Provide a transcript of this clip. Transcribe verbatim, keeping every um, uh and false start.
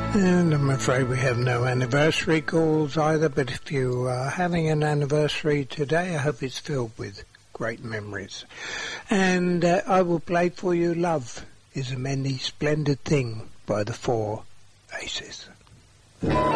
And I'm afraid we have no anniversary calls either, but if you are having an anniversary today, I hope it's filled with great memories. And uh, I will play for you Love is a Many Splendid Thing by the Four Aces.